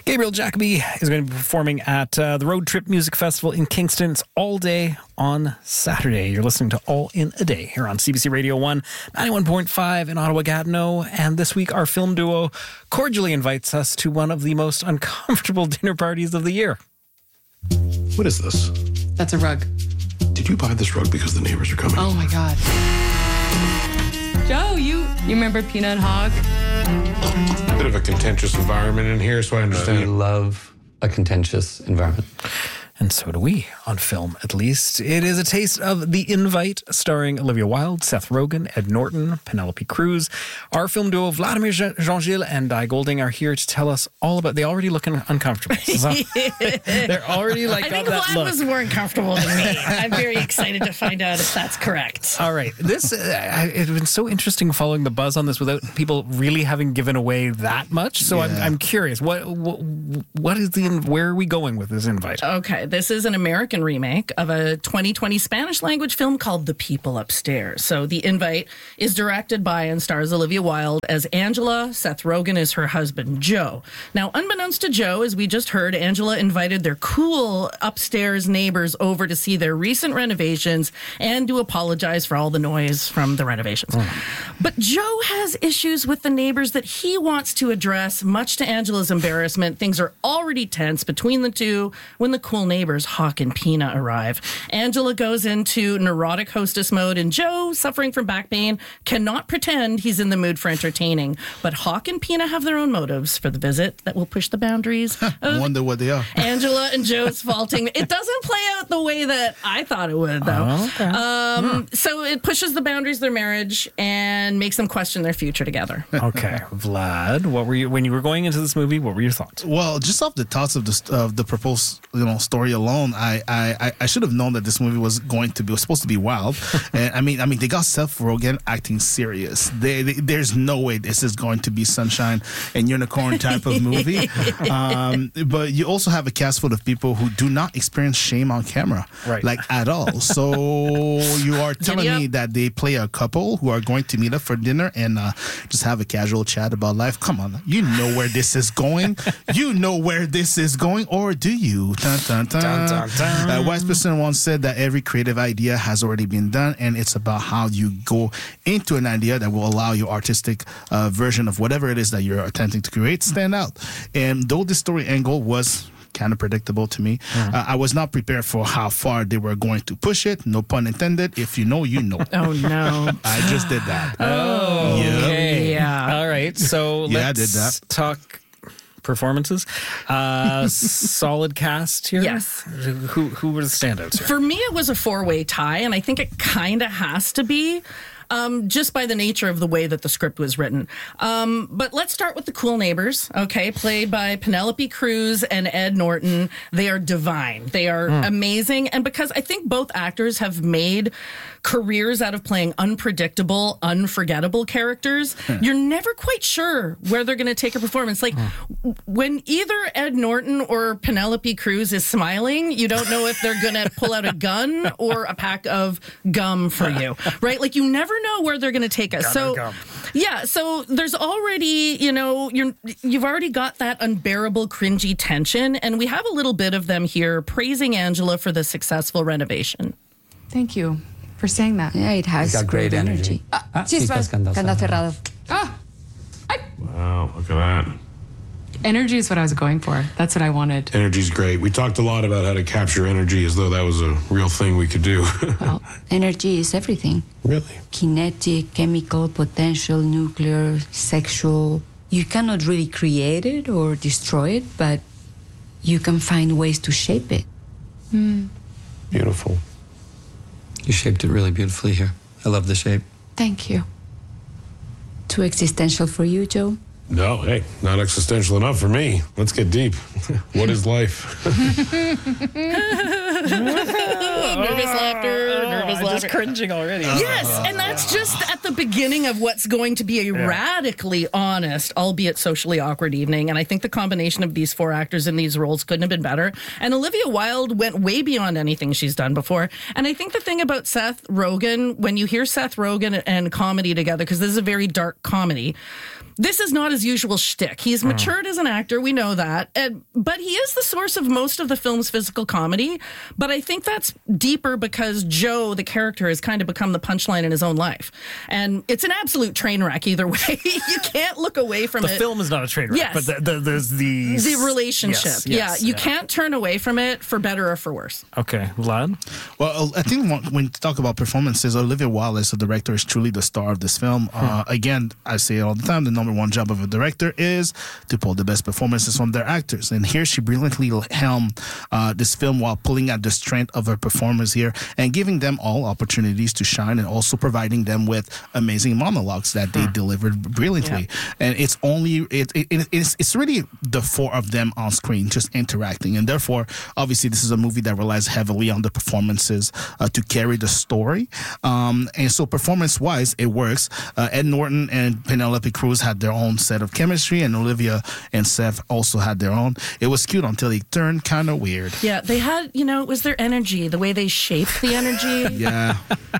Gabriel Jacoby is going to be performing at the Road Trip Music Festival in Kingston. It's all day on Saturday. You're listening to All in a Day here on CBC Radio 1, 91.5 in Ottawa-Gatineau. And this week, our film duo cordially invites us to one of the most uncomfortable dinner parties of the year. What is this? That's a rug. Did you buy this rug because the neighbors are coming? Oh my God. Joe, you remember Peanut Hog? Bit of a contentious environment in here, so I understand. We love a contentious environment. And so do we, on film at least. It is a taste of The Invite, starring Olivia Wilde, Seth Rogen, Ed Norton, Penelope Cruz. Our film duo, Vladimir Jean-Gilles and Di Golding, are here to tell us all about... They already look uncomfortable. So they're already like... I think that Vlad look. was more uncomfortable than me. I'm very excited to find out if that's correct. All right. This it's been so interesting following the buzz on this without people really having given away that much. So I'm curious. What is where are we going with this invite? Okay, this is an American remake of a 2020 Spanish language film called The People Upstairs. So The Invite is directed by and stars Olivia Wilde as Angela. Seth Rogen is her husband, Joe. Now, unbeknownst to Joe, as we just heard, Angela invited their cool upstairs neighbors over to see their recent renovations and to apologize for all the noise from the renovations. But Joe has issues with the neighbors that he wants to address, much to Angela's embarrassment. Things are already tense between the two when the cool neighbors, Hawk and Pina, arrive. Angela goes into neurotic hostess mode, and Joe, suffering from back pain, cannot pretend he's in the mood for entertaining. But Hawk and Pina have their own motives for the visit that will push the boundaries. I wonder what they are. Angela and Joe's faulting. It doesn't play out the way that I thought it would, though. So it pushes the boundaries of their marriage and makes them question their future together. Okay, Vlad, what were you when you were going into this movie? What were your thoughts? Well, just off the thoughts of the proposed story alone, I should have known that this movie was supposed to be wild. And I mean they got Seth Rogen acting serious. There's no way this is going to be sunshine and unicorn type of movie. But you also have a cast full of people who do not experience shame on camera, right? Like at all. So you are telling me that they play a couple who are going to meet up for dinner and just have a casual chat about life? Come on, you know where this is going. You know where this is going, or do you? Dun, dun, dun. Dun, dun, dun. Wise person once said that every creative idea has already been done, and it's about how you go into an idea that will allow your artistic version of whatever it is that you're attempting to create stand out. And though this story angle was kind of predictable to me, I was not prepared for how far they were going to push it. No pun intended. If you know, you know. Oh, no. I just did that. Oh, yeah. okay. Yeah. All right. So I did let's that. talk performances. Solid cast here. Yes. Who were the standouts here? For me, it was a four-way tie, and I think it kind of has to be. Just by the nature of the way that the script was written. But let's start with the cool neighbors, okay, played by Penelope Cruz and Ed Norton. They are divine. They are amazing. And because I think both actors have made careers out of playing unpredictable, unforgettable characters, you're never quite sure where they're going to take a performance. Like, when either Ed Norton or Penelope Cruz is smiling, you don't know if they're going to pull out a gun or a pack of gum for you, right? Like, you never know where they're going to take us. So there's already, you've already got that unbearable, cringy tension, and we have a little bit of them here praising Angela for the successful renovation. Thank you for saying that. Yeah, it has got great energy. Chispas, candado cerrado. Wow, look at that. Energy is what I was going for. That's what I wanted. Energy's great. We talked a lot about how to capture energy as though that was a real thing we could do. Well, energy is everything. Really? Kinetic, chemical, potential, nuclear, sexual. You cannot really create it or destroy it, but you can find ways to shape it. Beautiful. You shaped it really beautifully here. I love the shape. Thank you. Too existential for you, Joe? No, hey, not existential enough for me. Let's get deep. What is life? Nervous laughter. Just cringing already. Yes, and that's just at the beginning of what's going to be a radically honest, albeit socially awkward evening. And I think the combination of these four actors in these roles couldn't have been better. And Olivia Wilde went way beyond anything she's done before. And I think the thing about Seth Rogen, when you hear Seth Rogen and comedy together, because this is a very dark comedy, this is not his usual shtick. He's matured as an actor, we know that, but he is the source of most of the film's physical comedy. But I think that's deeper because Joe, the character, has kind of become the punchline in his own life. And it's an absolute train wreck either way. You can't look away from it. The film is not a train wreck, Yes. but there's the relationship. You can't turn away from it for better or for worse. Okay, Vlad? Well, I think when you talk about performances, Olivia Wilde as the director is truly the star of this film. Again, I say it all the time, the number one job of a director is to pull the best performances from their actors. And here she brilliantly helmed this film while pulling out the strength of her performers here and giving them all opportunities to shine and also providing them with amazing monologues that they delivered brilliantly. And it's only, it's really the four of them on screen just interacting. And therefore, obviously, this is a movie that relies heavily on the performances to carry the story. And so performance-wise, it works. Ed Norton and Penelope Cruz had their own set of chemistry, and Olivia and Seth also had their own. It was cute until it turned kind of weird. Yeah, they had, it was their energy, the way they shaped the energy. Yeah.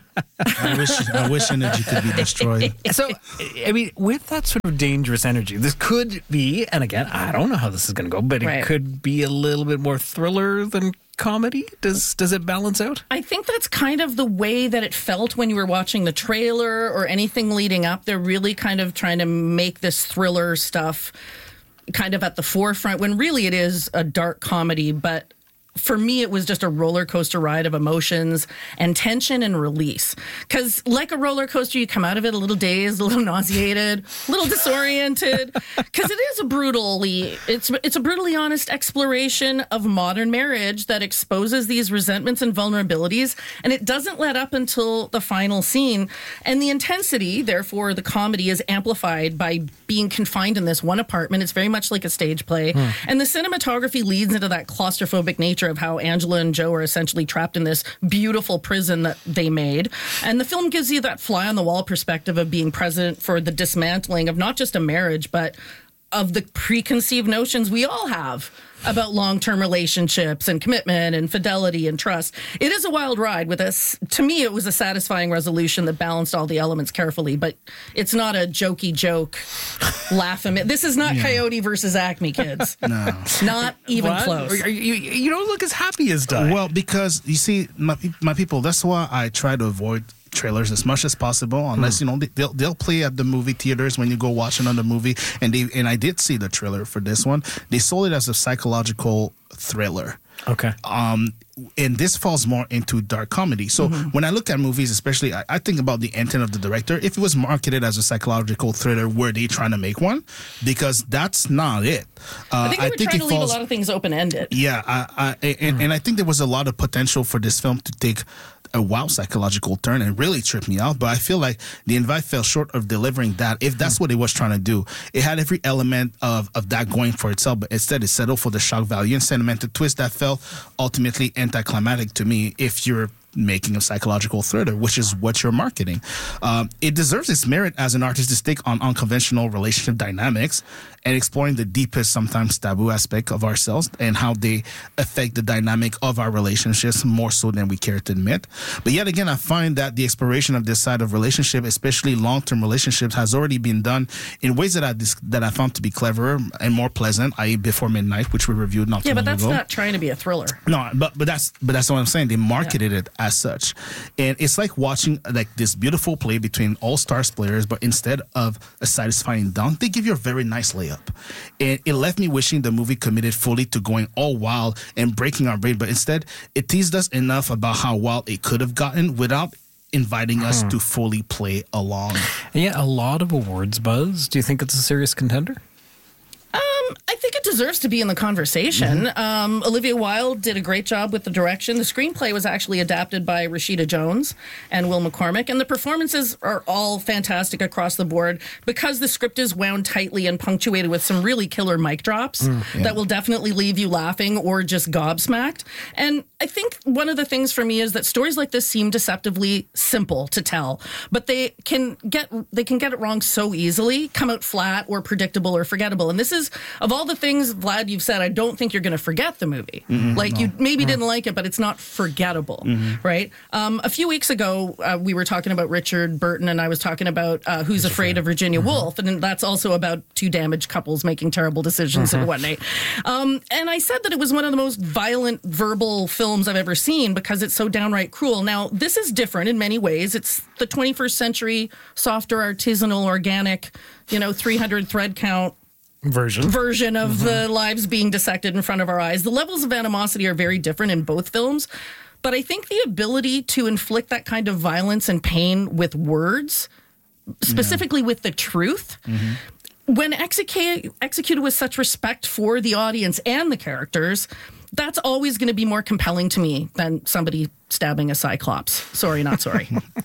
I wish energy could be destroyed. So, I mean, with that sort of dangerous energy, this could be, and again, I don't know how this is going to go, but it could be a little bit more thriller than comedy. Does it balance out? I think that's kind of the way that it felt when you were watching the trailer or anything leading up. They're really kind of trying to make this thriller stuff kind of at the forefront when really it is a dark comedy, but for me, it was just a roller coaster ride of emotions and tension and release. Because like a roller coaster, you come out of it a little dazed, a little nauseated, a little disoriented. Because it is a brutally honest exploration of modern marriage that exposes these resentments and vulnerabilities. And it doesn't let up until the final scene. And the intensity, therefore, the comedy is amplified by being confined in this one apartment. It's very much like a stage play. And the cinematography leads into that claustrophobic nature of how Angela and Joe are essentially trapped in this beautiful prison that they made. And the film gives you that fly on the wall perspective of being present for the dismantling of not just a marriage, but of the preconceived notions we all have about long-term relationships and commitment and fidelity and trust. It is a wild ride with us. To me, it was a satisfying resolution that balanced all the elements carefully, but it's not a jokey joke. This is not Coyote versus Acme, kids. No. Not even close. You don't look as happy as Di. Well, because you see, my people, that's why I try to avoid trailers as much as possible, unless they'll play at the movie theaters when you go watch another movie. And I did see the trailer for this one. They sold it as a psychological thriller. Okay. And this falls more into dark comedy. So when I look at movies, especially, I think about the intent of the director. If it was marketed as a psychological thriller, were they trying to make one? Because that's not it. I think they were trying to leave a lot of things open-ended. Yeah, and I think there was a lot of potential for this film to take a wild psychological turn and really tripped me out. But I feel like The Invite fell short of delivering that. If that's what it was trying to do, it had every element of that going for itself, but instead it settled for the shock value and sentimental twist that felt ultimately anticlimactic to me if you're making a psychological thriller, which is what you're marketing. It deserves its merit as an artistic take on unconventional relationship dynamics and exploring the deepest, sometimes taboo aspect of ourselves and how they affect the dynamic of our relationships more so than we care to admit. But yet again, I find that the exploration of this side of relationship, especially long-term relationships, has already been done in ways that I found to be cleverer and more pleasant, i.e. Before Midnight, which we reviewed not too long ago. Yeah, but that's not trying to be a thriller. No, but that's what I'm saying. They marketed it as such. And it's like watching like this beautiful play between all-star players, but instead of a satisfying dunk, they give you a very nice layup. And it left me wishing the movie committed fully to going all wild and breaking our brain, but instead it teased us enough about how wild it could have gotten without inviting us to fully play along. Yeah, a lot of awards buzz. Do you think it's a serious contender? I think it deserves to be in the conversation. Olivia Wilde did a great job with the direction. The screenplay was actually adapted by Rashida Jones and Will McCormick, and the performances are all fantastic across the board because the script is wound tightly and punctuated with some really killer mic drops that will definitely leave you laughing or just gobsmacked. And I think one of the things for me is that stories like this seem deceptively simple to tell, but they can get it wrong so easily, come out flat or predictable or forgettable. And this is, of all the the things, Vlad, you've said, I don't think you're going to forget the movie. You maybe didn't like it, but it's not forgettable, right? A few weeks ago, we were talking about Richard Burton, and I was talking about Who's Afraid of Virginia Woolf, and that's also about two damaged couples making terrible decisions in one night. And I said that it was one of the most violent verbal films I've ever seen because it's so downright cruel. Now, this is different in many ways. It's the 21st century, softer, artisanal, organic, 300 thread count version of the lives being dissected in front of our eyes. The levels of animosity are very different in both films, but I think the ability to inflict that kind of violence and pain with words, specifically with the truth, when executed with such respect for the audience and the characters, that's always going to be more compelling to me than somebody stabbing a cyclops. Sorry, not sorry.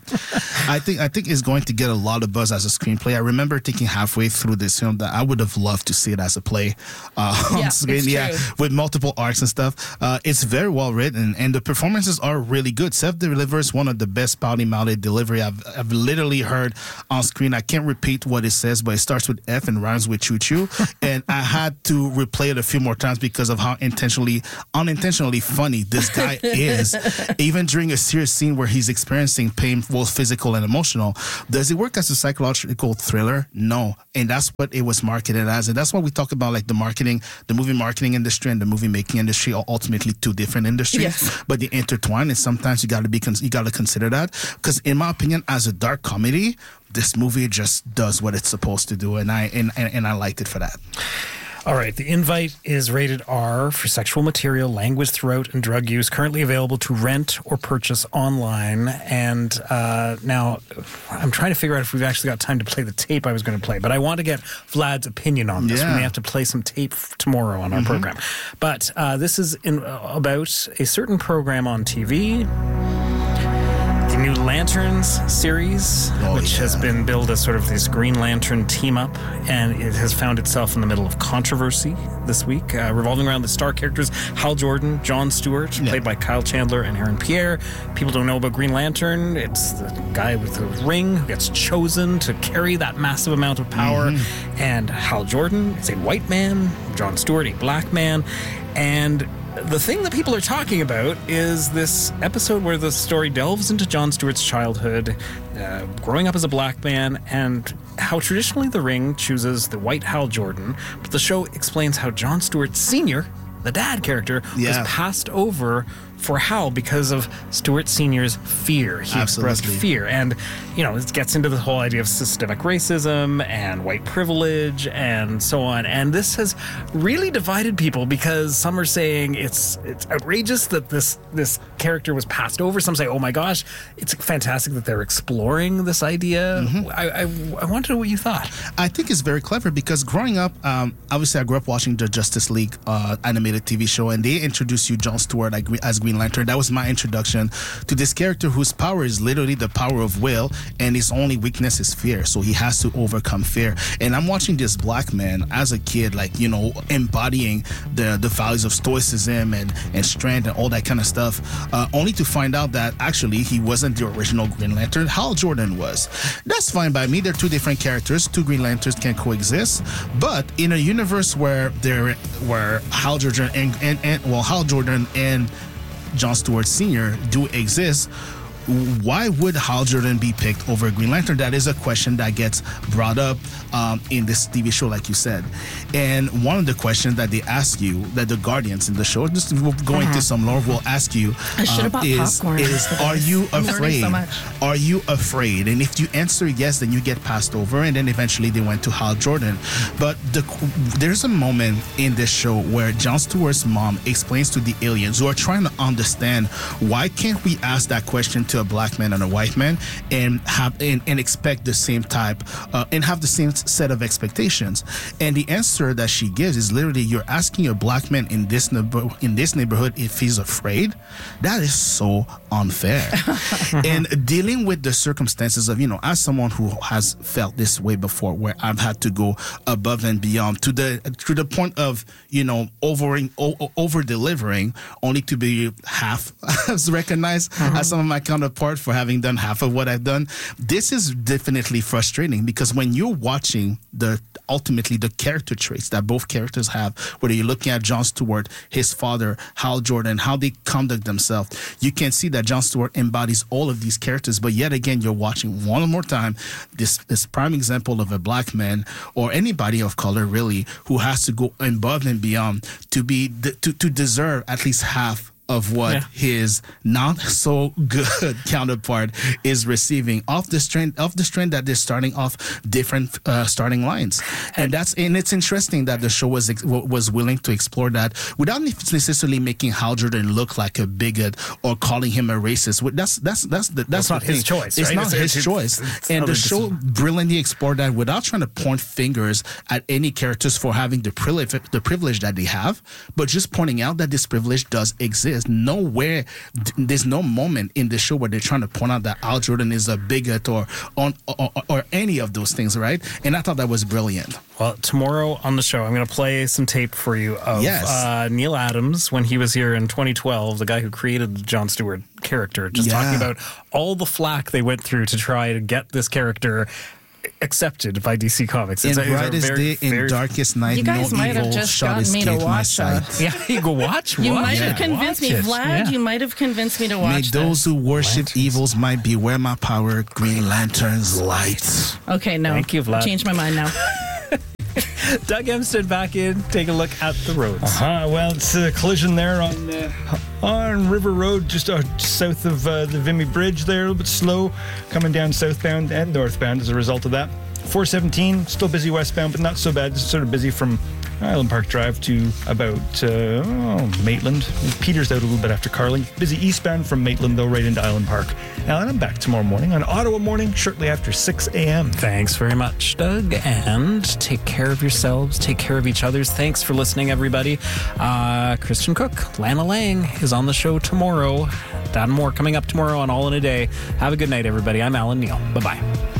I think it's going to get a lot of buzz as a screenplay. I remember thinking halfway through this film that I would have loved to see it as a play on screen. With multiple arcs and stuff. It's very well written, and the performances are really good. Seth delivers one of the best pouty-mouthed delivery I've literally heard on screen. I can't repeat what it says, but it starts with F and rhymes with choo-choo, and I had to replay it a few more times because of how unintentionally funny this guy is. Even during a serious scene where he's experiencing pain, both physical and emotional, does it work as a psychological thriller? No. And that's what it was marketed as. And that's why we talk about like the movie marketing industry and the movie making industry are ultimately two different industries, but they intertwine. And sometimes you got to consider that, because in my opinion, as a dark comedy, this movie just does what it's supposed to do. And I liked it for that. All right. The Invite is rated R for sexual material, language throughout, and drug use. Currently available to rent or purchase online. And now I'm trying to figure out if we've actually got time to play the tape I was going to play. But I want to get Vlad's opinion on this. We may have to play some tape tomorrow on our program. But this is about a certain program on TV. The new Lanterns series, which has been billed as sort of this Green Lantern team-up, and it has found itself in the middle of controversy this week, revolving around the star characters Hal Jordan, Jon Stewart, played by Kyle Chandler and Aaron Pierre. People don't know about Green Lantern. It's the guy with the ring who gets chosen to carry that massive amount of power, and Hal Jordan is a white man, Jon Stewart a black man, and the thing that people are talking about is this episode where the story delves into Jon Stewart's childhood, growing up as a black man, and how traditionally the Ring chooses the white Hal Jordan, but the show explains how Jon Stewart Sr., the dad character, was passed over for Hal because of Stewart Sr.'s fear. He expressed fear. And, it gets into the whole idea of systemic racism and white privilege and so on. And this has really divided people because some are saying it's outrageous that this character was passed over. Some say, oh my gosh, it's fantastic that they're exploring this idea. I want to know what you thought. I think it's very clever because growing up, obviously I grew up watching the Justice League animated TV show, and they introduced you Jon Stewart as Green Lantern. That was my introduction to this character whose power is literally the power of will, and his only weakness is fear. So he has to overcome fear. And I'm watching this black man as a kid, embodying the values of stoicism and strength and all that kind of stuff, only to find out that actually he wasn't the original Green Lantern. Hal Jordan was. That's fine by me. They're two different characters. Two Green Lanterns can coexist. But in a universe where Hal Jordan Hal Jordan and Jon Stewart Sr. do exist, why would Hal Jordan be picked over Green Lantern? That is a question that gets brought up in this TV show, like you said. And one of the questions that they ask you, that the Guardians in the show, just going to some lore, will ask you is are you afraid? Are you afraid? And if you answer yes, then you get passed over. And then eventually they went to Hal Jordan. But there's a moment in this show where Jon Stewart's mom explains to the aliens who are trying to understand, why can't we ask that question to a black man and a white man and expect the same type and have the same set of expectations? And the answer that she gives is literally, you're asking a black man in this neighborhood if he's afraid? That is so unfair. And dealing with the circumstances of, as someone who has felt this way before, where I've had to go above and beyond to the point of, over delivering only to be half as recognized as some of my counterparts counterpart for having done half of what I've done. This is definitely frustrating because when you're watching ultimately the character traits that both characters have, whether you're looking at Jon Stewart, his father, Hal Jordan, how they conduct themselves, you can see that Jon Stewart embodies all of these characters. But yet again, you're watching one more time this prime example of a black man or anybody of color really who has to go above and beyond to deserve at least half of what his not so good counterpart is receiving off the strength that they're starting off different starting lines, and it's interesting that the show was willing to explore that without necessarily making Hal Jordan look like a bigot or calling him a racist. That's not his choice. It's right? not his choice, and the show brilliantly explored that without trying to point fingers at any characters for having the privilege that they have, but just pointing out that this privilege does exist. There's no moment in the show where they're trying to point out that Hal Jordan is a bigot or any of those things, right? And I thought that was brilliant. Well, tomorrow on the show, I'm going to play some tape for you of Neil Adams when he was here in 2012, the guy who created the Jon Stewart character, just talking about all the flack they went through to try to get this character accepted by DC Comics. In brightest day, in darkest night, you guys no might have evil just shall gotten me to escape my watch that. sight. Yeah, you go watch. You might have convinced me, Vlad. Yeah. You might have convinced me to May watch those that. who worship evils might beware my power. Green Lantern's light. Okay, no. Thank you, Vlad. Changed my mind now. Doug Hempstead back in. Take a look at the roads. Well, it's a collision there on River Road, just south of the Vimy Bridge there. A little bit slow coming down southbound and northbound as a result of that. 417, still busy westbound, but not so bad. Just sort of busy from Island Park Drive to about Maitland. Peters out a little bit after Carling. Busy eastbound from Maitland, though, right into Island Park. Alan, I'm back tomorrow morning on Ottawa Morning, shortly after 6 a.m. Thanks very much, Doug. And take care of yourselves. Take care of each other's. Thanks for listening, everybody. Christian Cook, Lana Lang is on the show tomorrow. That and more coming up tomorrow on All in a Day. Have a good night, everybody. I'm Alan Neal. Bye-bye.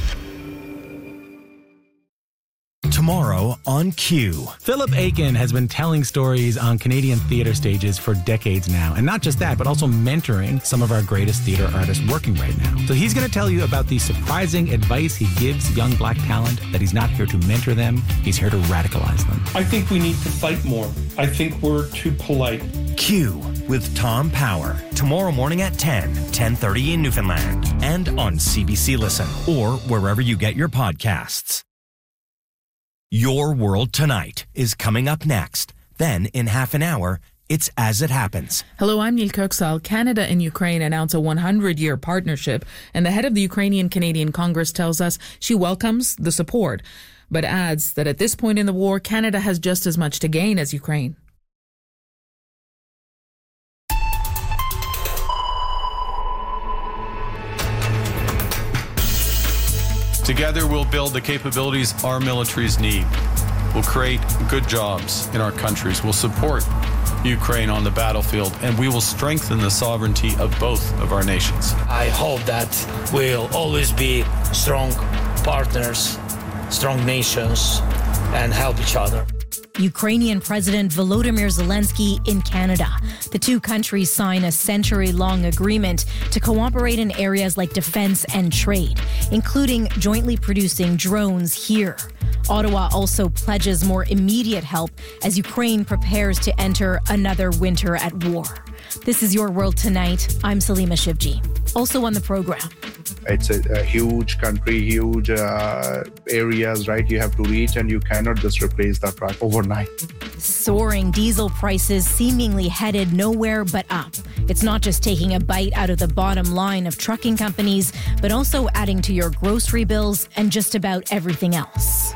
Tomorrow on Q. Philip Aiken has been telling stories on Canadian theatre stages for decades now. And not just that, but also mentoring some of our greatest theatre artists working right now. So he's going to tell you about the surprising advice he gives young black talent, that he's not here to mentor them, he's here to radicalize them. I think we need to fight more. I think we're too polite. Q with Tom Power. Tomorrow morning at 10:30 in Newfoundland. And on CBC Listen or wherever you get your podcasts. Your World Tonight is coming up next. Then, in half an hour, it's As It Happens. Hello, I'm Neil Kirksall. Canada and Ukraine announce a 100-year partnership, and the head of the Ukrainian-Canadian Congress tells us she welcomes the support, but adds that at this point in the war, Canada has just as much to gain as Ukraine. Together, we'll build the capabilities our militaries need. We'll create good jobs in our countries. We'll support Ukraine on the battlefield, and we will strengthen the sovereignty of both of our nations. I hope that we'll always be strong partners, strong nations, and help each other. Ukrainian President Volodymyr Zelensky in Canada. The two countries sign a century-long agreement to cooperate in areas like defense and trade, including jointly producing drones here. Ottawa also pledges more immediate help as Ukraine prepares to enter another winter at war. This is Your World Tonight. I'm Salima Shivji. Also on the program. It's a huge country, huge areas, right? You have to reach, and you cannot just replace that truck overnight. Soaring diesel prices seemingly headed nowhere but up. It's not just taking a bite out of the bottom line of trucking companies, but also adding to your grocery bills and just about everything else.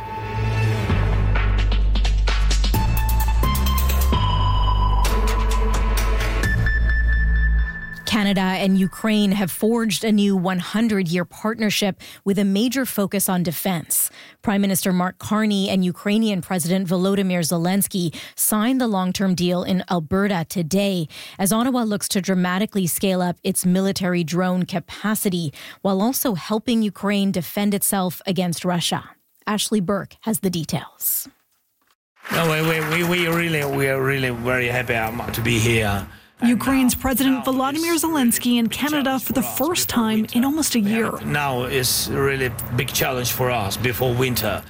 Canada and Ukraine have forged a new 100-year partnership with a major focus on defense. Prime Minister Mark Carney and Ukrainian President Volodymyr Zelensky signed the long-term deal in Alberta today as Ottawa looks to dramatically scale up its military drone capacity while also helping Ukraine defend itself against Russia. Ashley Burke has the details. No, we are really very happy to be here. Ukraine's President Volodymyr Zelensky in Canada for the first time in almost a year. Now is really a big challenge for us before winter.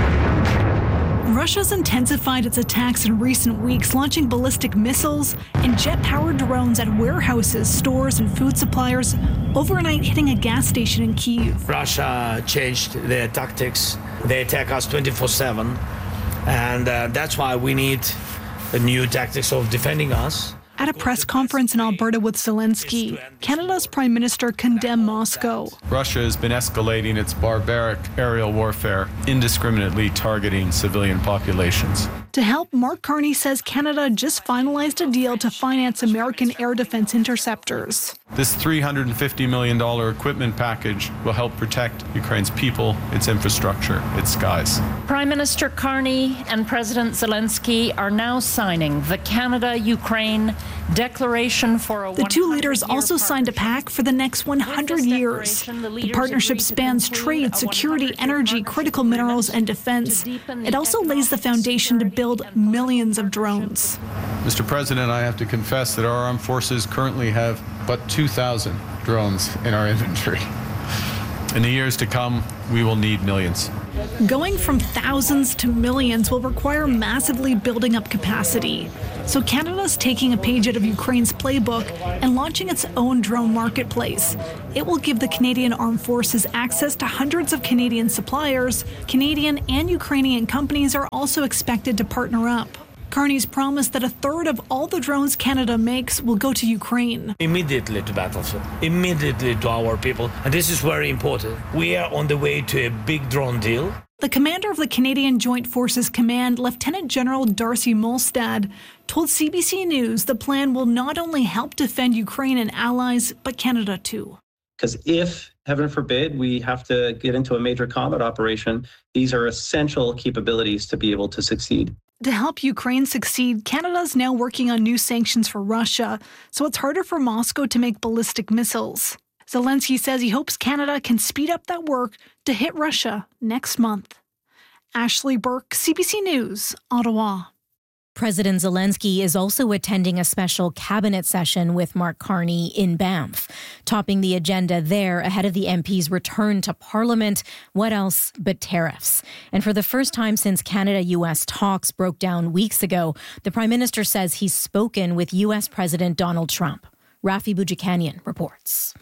Russia's intensified its attacks in recent weeks, launching ballistic missiles and jet-powered drones at warehouses, stores, and food suppliers, overnight hitting a gas station in Kyiv. Russia changed their tactics. They attack us 24/7, and that's why we need the new tactics of defending us. At a press conference in Alberta with Zelensky, Canada's Prime Minister condemned Moscow. Russia has been escalating its barbaric aerial warfare, indiscriminately targeting civilian populations. To help, Mark Carney says Canada just finalized a deal to finance American air defense interceptors. This $350 million equipment package will help protect Ukraine's people, its infrastructure, its skies. Prime Minister Carney and President Zelensky are now signing the Canada-Ukraine Declaration for a... The two leaders also signed a pact for the next 100 years. The partnership spans trade, security, energy, critical minerals, and defense. It also lays the foundation to build millions of drones. Mr. President, I have to confess that our armed forces currently have but 2,000 drones in our inventory. In the years to come, we will need millions. Going from thousands to millions will require massively building up capacity. So Canada's taking a page out of Ukraine's playbook and launching its own drone marketplace. It will give the Canadian Armed Forces access to hundreds of Canadian suppliers. Canadian and Ukrainian companies are also expected to partner up. Carney's promised that a third of all the drones Canada makes will go to Ukraine. Immediately to battlefield, immediately to our people. And this is very important. We are on the way to a big drone deal. The commander of the Canadian Joint Forces Command, Lieutenant General Darcy Molstad, told CBC News the plan will not only help defend Ukraine and allies, but Canada too. Because if, heaven forbid, we have to get into a major combat operation, these are essential capabilities to be able to succeed. To help Ukraine succeed, Canada's now working on new sanctions for Russia, so it's harder for Moscow to make ballistic missiles. Zelensky says he hopes Canada can speed up that work to hit Russia next month. Ashley Burke, CBC News, Ottawa. President Zelensky is also attending a special cabinet session with Mark Carney in Banff. Topping the agenda there ahead of the MP's return to Parliament, what else but tariffs? And for the first time since Canada-U.S. talks broke down weeks ago, the Prime Minister says he's spoken with U.S. President Donald Trump. Rafi Boudjikanian reports.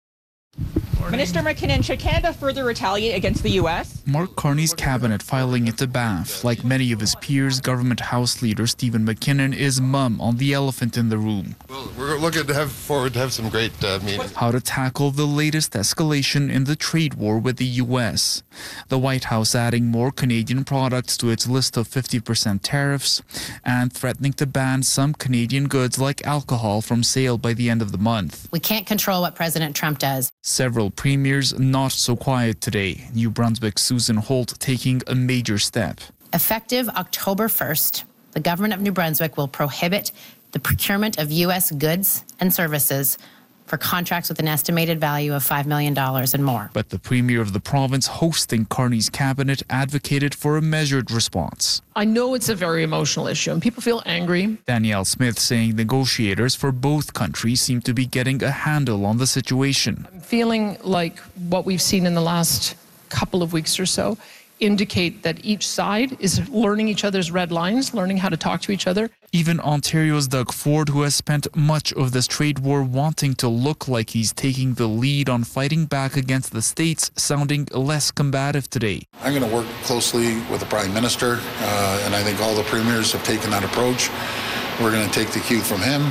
Minister McKinnon, should Canada further retaliate against the U.S.? Mark Carney's cabinet filing into Banff. Like many of his peers, Government House Leader Stephen McKinnon is mum on the elephant in the room. Well, we're looking to have some great meetings. How to tackle the latest escalation in the trade war with the U.S. The White House adding more Canadian products to its list of 50% tariffs and threatening to ban some Canadian goods like alcohol from sale by the end of the month. We can't control what President Trump does. Several premiers not so quiet today. New Brunswick's Susan Holt taking a major step. Effective October 1st, the government of New Brunswick will prohibit the procurement of U.S. goods and services for contracts with an estimated value of $5 million and more. But the premier of the province hosting Carney's cabinet advocated for a measured response. I know it's a very emotional issue and people feel angry. Danielle Smith saying negotiators for both countries seem to be getting a handle on the situation. I'm feeling like what we've seen in the last couple of weeks or so indicate that each side is learning each other's red lines, learning how to talk to each other. Even Ontario's Doug Ford, who has spent much of this trade war wanting to look like he's taking the lead on fighting back against the states, sounding less combative today. I'm going to work closely with the Prime Minister, and I think all the premiers have taken that approach. We're going to take the cue from him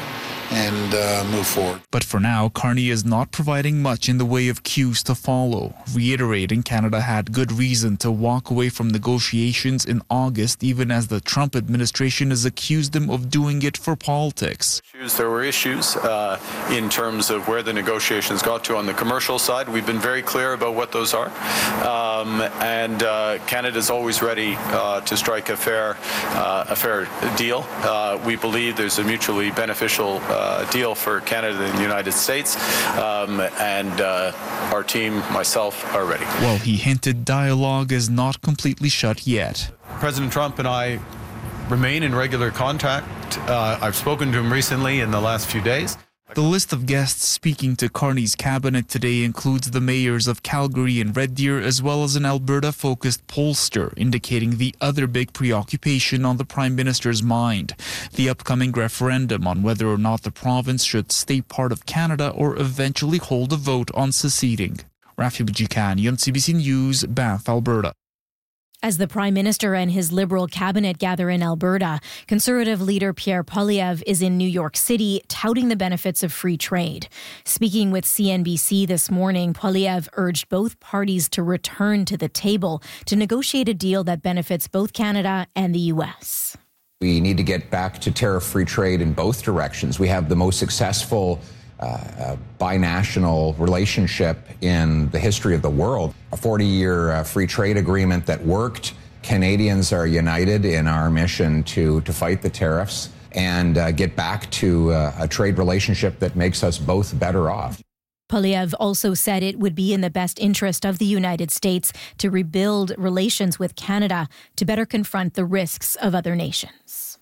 and move forward. But for now, Carney is not providing much in the way of cues to follow, reiterating Canada had good reason to walk away from negotiations in August, even as the Trump administration has accused them of doing it for politics. There were issues in terms of where the negotiations got to on the commercial side. We've been very clear about what those are. And Canada's always ready to strike a fair deal. We believe there's a mutually beneficial deal for Canada and the United States, and our team, myself, are ready. Well, he hinted dialogue is not completely shut yet. President Trump and I remain in regular contact moved. I've spoken to him recently in the last few days. The list of guests speaking to Carney's cabinet today includes the mayors of Calgary and Red Deer, as well as an Alberta-focused pollster, indicating the other big preoccupation on the Prime Minister's mind, the upcoming referendum on whether or not the province should stay part of Canada or eventually hold a vote on seceding. Rafi Bujikani on CBC News, Banff, Alberta. As the Prime Minister and his Liberal cabinet gather in Alberta, Conservative leader Pierre Poilievre is in New York City touting the benefits of free trade. Speaking with CNBC this morning, Poilievre urged both parties to return to the table to negotiate a deal that benefits both Canada and the U.S. We need to get back to tariff-free trade in both directions. We have the most successful binational relationship in the history of the world. A 40-year free trade agreement that worked. Canadians are united in our mission to fight the tariffs and get back to a trade relationship that makes us both better off. Poilievre also said it would be in the best interest of the United States to rebuild relations with Canada to better confront the risks of other nations.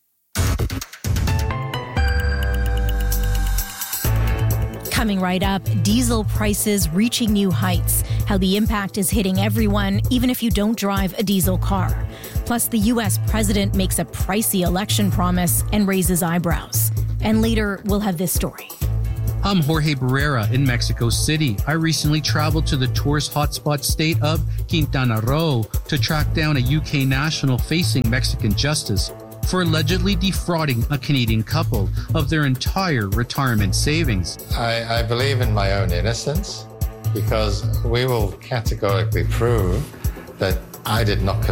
Coming right up, diesel prices reaching new heights, how the impact is hitting everyone, even if you don't drive a diesel car. Plus, the U.S. president makes a pricey election promise and raises eyebrows. And later, we'll have this story. I'm Jorge Barrera in Mexico City. I recently traveled to the tourist hotspot state of Quintana Roo to track down a UK national facing Mexican justice for allegedly defrauding a Canadian couple of their entire retirement savings. I believe in my own innocence because we will categorically prove that I did not commit